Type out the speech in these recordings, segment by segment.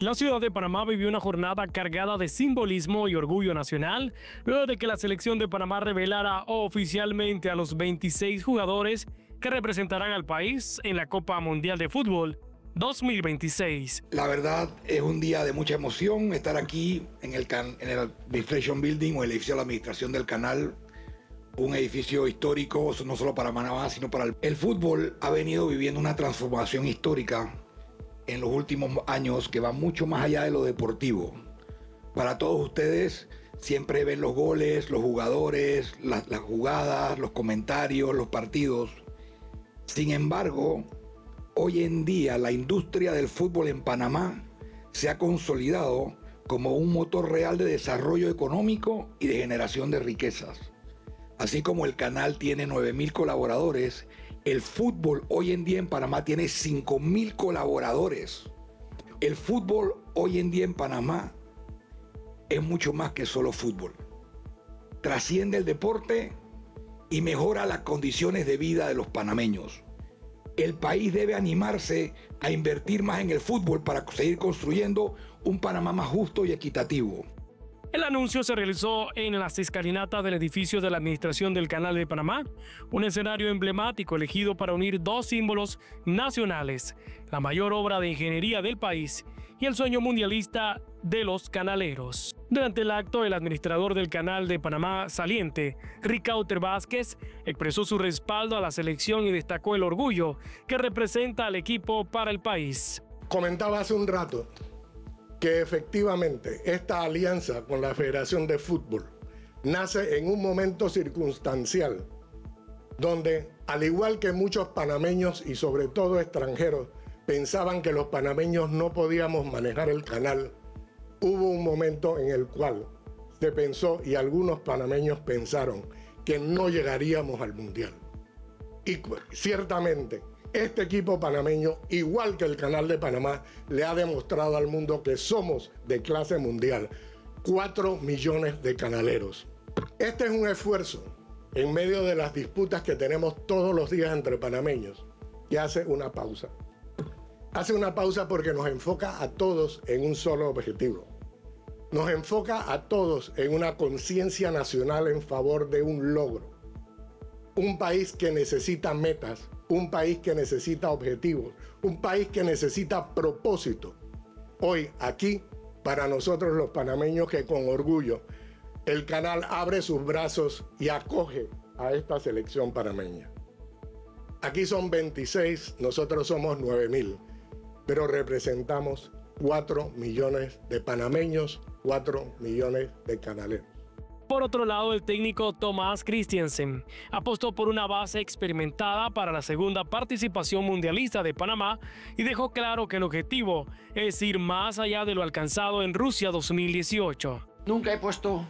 La ciudad de Panamá vivió una jornada cargada de simbolismo y orgullo nacional, luego de que la selección de Panamá revelara oficialmente a los 26 jugadores que representarán al país en la Copa Mundial de Fútbol 2026. La verdad es un día de mucha emoción estar aquí en el Administration Building o el edificio de la administración del canal, un edificio histórico no solo para Panamá sino para el fútbol. Ha venido viviendo una transformación histórica en los últimos años que va mucho más allá de lo deportivo. Para todos ustedes siempre ven los goles, los jugadores, las jugadas, los comentarios, los partidos. Sin embargo, hoy en día la industria del fútbol en Panamá se ha consolidado como un motor real de desarrollo económico y de generación de riquezas. Así como el canal tiene 9,000 colaboradores, el fútbol hoy en día en Panamá tiene 5,000 colaboradores. El fútbol hoy en día en Panamá es mucho más que solo fútbol. Trasciende el deporte y mejora las condiciones de vida de los panameños. El país debe animarse a invertir más en el fútbol para seguir construyendo un Panamá más justo y equitativo. El anuncio se realizó en las escalinatas del edificio de la Administración del Canal de Panamá, un escenario emblemático elegido para unir dos símbolos nacionales, la mayor obra de ingeniería del país y el sueño mundialista de los canaleros. Durante el acto, el administrador del Canal de Panamá saliente, Ricauter Vázquez, expresó su respaldo a la selección y destacó el orgullo que representa al equipo para el país. Comentaba hace un rato que efectivamente esta alianza con la Federación de Fútbol nace en un momento circunstancial donde, al igual que muchos panameños y sobre todo extranjeros pensaban que los panameños no podíamos manejar el canal, hubo un momento en el cual se pensó y algunos panameños pensaron que no llegaríamos al Mundial. Y ciertamente este equipo panameño, igual que el Canal de Panamá, le ha demostrado al mundo que somos de clase mundial. 4 millones de canaleros. Este es un esfuerzo en medio de las disputas que tenemos todos los días entre panameños, que hace una pausa. Hace una pausa porque nos enfoca a todos en un solo objetivo. Nos enfoca a todos en una conciencia nacional en favor de un logro. Un país que necesita metas, un país que necesita objetivos, un país que necesita propósito. Hoy, aquí, para nosotros los panameños que con orgullo, el canal abre sus brazos y acoge a esta selección panameña. Aquí son 26, nosotros somos 9,000, pero representamos 4 millones de panameños, 4 millones de canaleros. Por otro lado, el técnico Tomás Christiansen apostó por una base experimentada para la segunda participación mundialista de Panamá y dejó claro que el objetivo es ir más allá de lo alcanzado en Rusia 2018. Nunca he puesto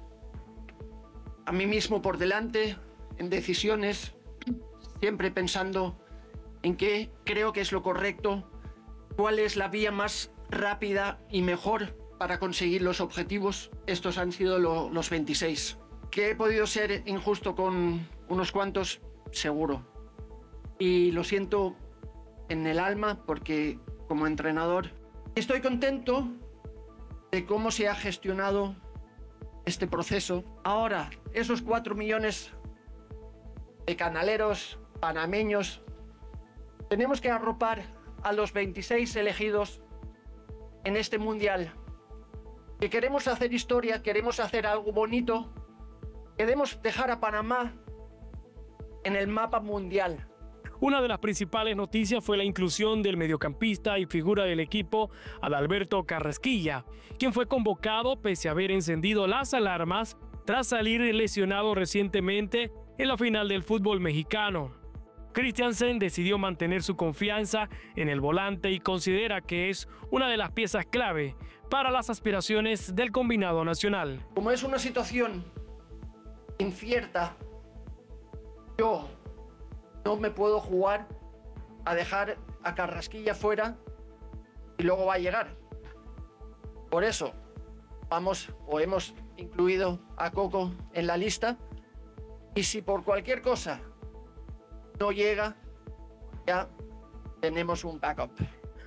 a mí mismo por delante en decisiones, siempre pensando en qué creo que es lo correcto, cuál es la vía más rápida y mejor para conseguir los objetivos. Estos han sido los 26. ¿Que he podido ser injusto con unos cuantos? Seguro. Y lo siento en el alma porque como entrenador estoy contento de cómo se ha gestionado este proceso. Ahora, esos 4 millones de canaleros panameños, tenemos que arropar a los 26 elegidos en este mundial. Que queremos hacer historia, queremos hacer algo bonito, queremos dejar a Panamá en el mapa mundial. Una de las principales noticias fue la inclusión del mediocampista y figura del equipo Adalberto Carrasquilla, quien fue convocado pese a haber encendido las alarmas tras salir lesionado recientemente en la final del fútbol mexicano. Christiansen decidió mantener su confianza en el volante y considera que es una de las piezas clave para las aspiraciones del combinado nacional. Como es una situación incierta, yo no me puedo jugar a dejar a Carrasquilla fuera y luego va a llegar. Por eso hemos incluido a Coco en la lista, y si por cualquier cosa no llega, ya tenemos un backup.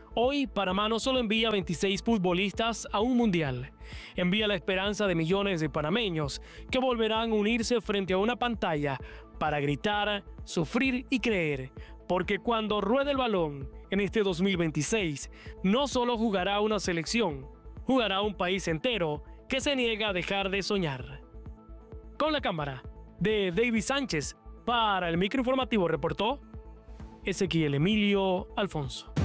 Hoy, Panamá no solo envía 26 futbolistas a un mundial, envía la esperanza de millones de panameños que volverán a unirse frente a una pantalla para gritar, sufrir y creer, porque cuando ruede el balón en este 2026, no solo jugará una selección, jugará un país entero que se niega a dejar de soñar. Con la cámara de David Sánchez, para el microinformativo reportó Ezequiel Emilio Alfonso.